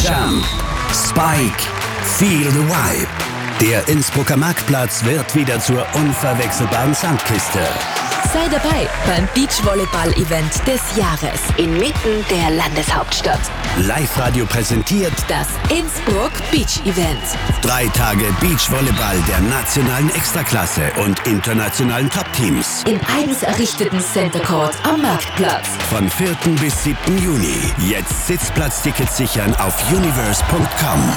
Jump, Spike, Feel the Vibe. Der Innsbrucker Marktplatz wird wieder zur unverwechselbaren Sandkiste. Sei dabei beim Beachvolleyball-Event des Jahres inmitten der Landeshauptstadt. Live-Radio präsentiert das Innsbruck Beach Event. 3 Tage Beachvolleyball der nationalen Extraklasse und internationalen Top-Teams. Im eigens errichteten Center Court am Marktplatz. Von 4. bis 7. Juni. Jetzt Sitzplatztickets sichern auf universe.com.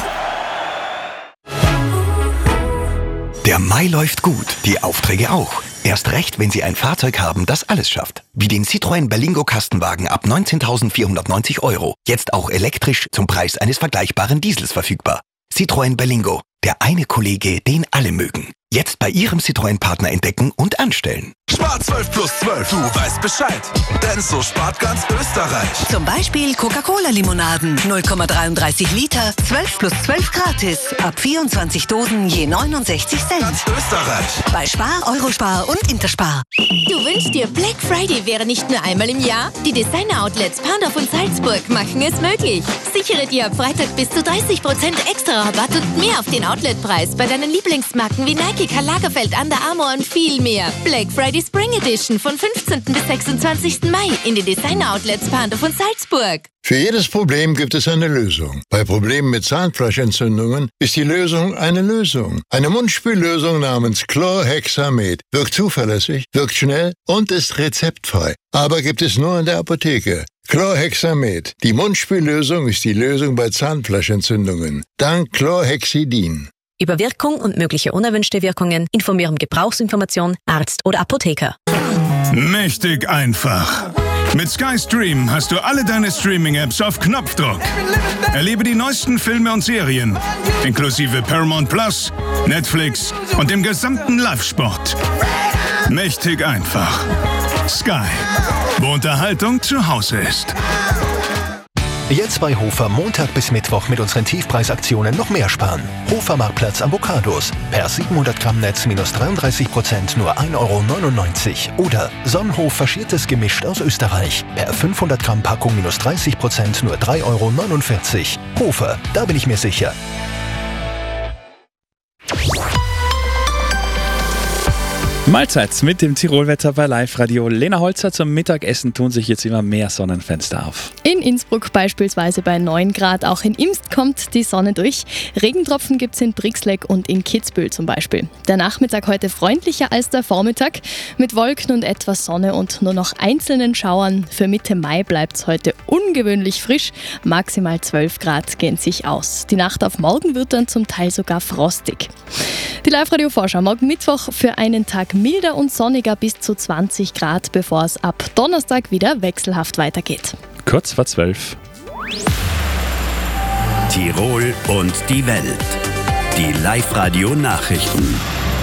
Der Mai läuft gut, die Aufträge auch. Erst recht, wenn Sie ein Fahrzeug haben, das alles schafft. Wie den Citroën Berlingo Kastenwagen ab 19.490 €. Jetzt auch elektrisch zum Preis eines vergleichbaren Diesels verfügbar. Citroën Berlingo, der eine Kollege, den alle mögen. Jetzt bei Ihrem Citroën-Partner entdecken und anstellen. Spar 12 plus 12, du weißt Bescheid. Denn so spart ganz Österreich. Zum Beispiel Coca-Cola-Limonaden, 0,33 Liter, 12 plus 12 gratis. Ab 24 Dosen je 69 Cent. Ganz Österreich. Bei Spar, Eurospar und Interspar. Du wünschst dir, Black Friday wäre nicht nur einmal im Jahr? Die Designer-Outlets Pandorf und Salzburg machen es möglich. Sichere dir ab Freitag bis zu 30% extra Rabatt und mehr auf den Outletpreis bei deinen Lieblingsmarken wie Nike, Karl Lagerfeld, Under Armour und viel mehr. Black Friday Spring Edition von 15. bis 26. Mai in den Designer-Outlets Pandorf und Salzburg. Für jedes Problem gibt es eine Lösung. Bei Problemen mit Zahnfleischentzündungen ist die Lösung eine Lösung. Eine Mundspüllösung namens Chlorhexamet wirkt zuverlässig, wirkt schnell und ist rezeptfrei. Aber gibt es nur in der Apotheke. Chlorhexamet. Die Mundspüllösung ist die Lösung bei Zahnfleischentzündungen. Dank Chlorhexidin. Über Wirkung und mögliche unerwünschte Wirkungen informieren Gebrauchsinformation, Arzt oder Apotheker. Mächtig einfach. Mit Sky Stream hast du alle deine Streaming-Apps auf Knopfdruck. Erlebe die neuesten Filme und Serien, inklusive Paramount Plus, Netflix und dem gesamten Live-Sport. Mächtig einfach. Sky, wo Unterhaltung zu Hause ist. Jetzt bei Hofer Montag bis Mittwoch mit unseren Tiefpreisaktionen noch mehr sparen. Hofer Marktplatz Avocados. Per 700 Gramm Netz minus 33% nur 1,99 €. Oder Sonnenhof faschiertes Gemisch aus Österreich. Per 500 Gramm Packung minus 30% nur 3,49 €. Hofer, da bin ich mir sicher. Mahlzeit mit dem Tirolwetter bei Live-Radio. Lena Holzer, zum Mittagessen tun sich jetzt immer mehr Sonnenfenster auf. In Innsbruck beispielsweise bei 9 Grad. Auch in Imst kommt die Sonne durch. Regentropfen gibt es in Brixleck und in Kitzbühel zum Beispiel. Der Nachmittag heute freundlicher als der Vormittag. Mit Wolken und etwas Sonne und nur noch einzelnen Schauern. Für Mitte Mai bleibt es heute ungewöhnlich frisch. Maximal 12 Grad gehen sich aus. Die Nacht auf morgen wird dann zum Teil sogar frostig. Die Live-Radio-Vorschau morgen Mittwoch für einen Tag milder und sonniger bis zu 20 Grad, bevor es ab Donnerstag wieder wechselhaft weitergeht. Kurz vor 12. Tirol und die Welt. Die Live-Radio-Nachrichten.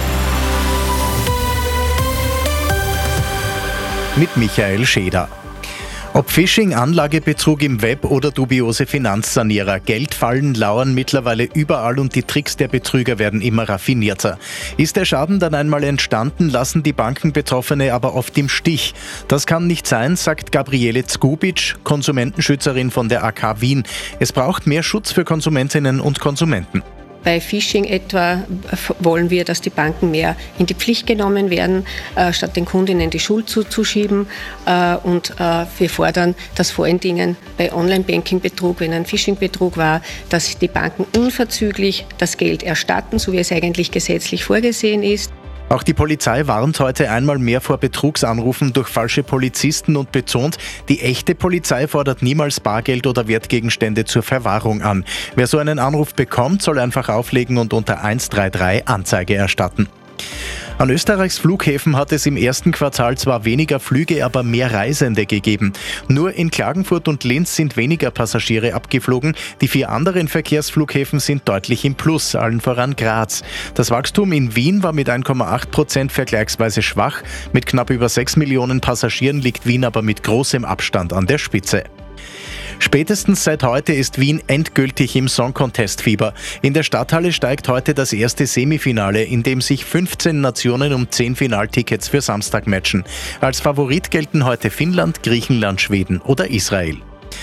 Mit Michael Scheder. Ob Phishing, Anlagebetrug im Web oder dubiose Finanzsanierer, Geldfallen lauern mittlerweile überall und die Tricks der Betrüger werden immer raffinierter. Ist der Schaden dann einmal entstanden, lassen die Banken Betroffene aber oft im Stich. Das kann nicht sein, sagt Gabriele Zgubic, Konsumentenschützerin von der AK Wien. Es braucht mehr Schutz für Konsumentinnen und Konsumenten. Bei Phishing etwa wollen wir, dass die Banken mehr in die Pflicht genommen werden, statt den Kundinnen die Schuld zuzuschieben. Und wir fordern, dass vor allen Dingen bei Online-Banking-Betrug, wenn ein Phishing-Betrug war, dass die Banken unverzüglich das Geld erstatten, so wie es eigentlich gesetzlich vorgesehen ist. Auch die Polizei warnt heute einmal mehr vor Betrugsanrufen durch falsche Polizisten und betont, die echte Polizei fordert niemals Bargeld oder Wertgegenstände zur Verwahrung an. Wer so einen Anruf bekommt, soll einfach auflegen und unter 133 Anzeige erstatten. An Österreichs Flughäfen hat es im ersten Quartal zwar weniger Flüge, aber mehr Reisende gegeben. Nur in Klagenfurt und Linz sind weniger Passagiere abgeflogen. Die 4 anderen Verkehrsflughäfen sind deutlich im Plus, allen voran Graz. Das Wachstum in Wien war mit 1,8% vergleichsweise schwach. Mit knapp über 6 Millionen Passagieren liegt Wien aber mit großem Abstand an der Spitze. Spätestens seit heute ist Wien endgültig im Song-Contest-Fieber. In der Stadthalle steigt heute das erste Semifinale, in dem sich 15 Nationen um 10 Finaltickets für Samstag matchen. Als Favorit gelten heute Finnland, Griechenland, Schweden oder Israel.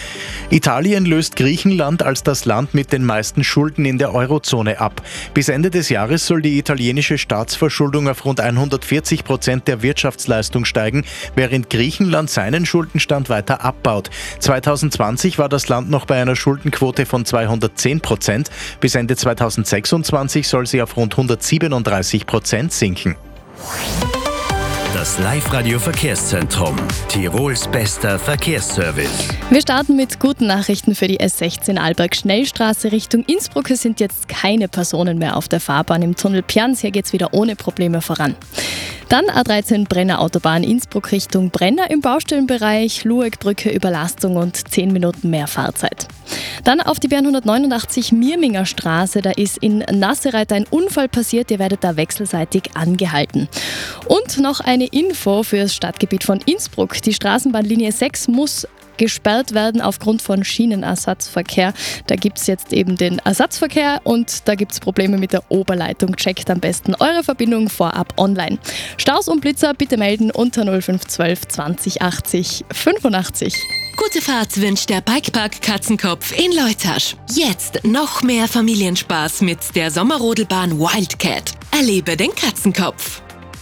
Italien löst Griechenland als das Land mit den meisten Schulden in der Eurozone ab. Bis Ende des Jahres soll die italienische Staatsverschuldung auf rund 140% der Wirtschaftsleistung steigen, während Griechenland seinen Schuldenstand weiter abbaut. 2020 war das Land noch bei einer Schuldenquote von 210%. Bis Ende 2026 soll sie auf rund 137% sinken. Das Live-Radio-Verkehrszentrum. Tirols bester Verkehrsservice. Wir starten mit guten Nachrichten für die S16 Alberg-Schnellstraße Richtung Innsbruck. Es sind jetzt keine Personen mehr auf der Fahrbahn im Tunnel Pians. Hier geht es wieder ohne Probleme voran. Dann A13 Brenner Autobahn Innsbruck Richtung Brenner im Baustellenbereich, Luegbrücke Überlastung und 10 Minuten mehr Fahrzeit. Dann auf die B189 Mirminger Straße, da ist in Nassereit ein Unfall passiert, ihr werdet da wechselseitig angehalten. Und noch eine Info für das Stadtgebiet von Innsbruck. Die Straßenbahnlinie 6 muss gesperrt werden aufgrund von Schienenersatzverkehr. Da gibt es jetzt eben den Ersatzverkehr und da gibt es Probleme mit der Oberleitung. Checkt am besten eure Verbindung vorab online. Staus und Blitzer bitte melden unter 0512 20 80 85. Gute Fahrt wünscht der Bikepark Katzenkopf in Leutasch. Jetzt noch mehr Familienspaß mit der Sommerrodelbahn Wildcat. Erlebe den Katzenkopf.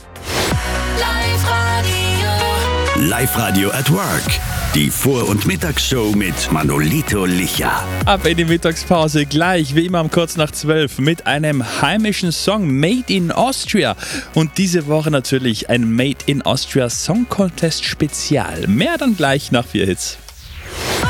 Live-Radio at Work. Die Vor- und Mittagsshow mit Manolito Licha. Ab in die Mittagspause, gleich wie immer um kurz nach 12 mit einem heimischen Song Made in Austria. Und diese Woche natürlich ein Made in Austria Song Contest Spezial. Mehr dann gleich nach 4 Hits.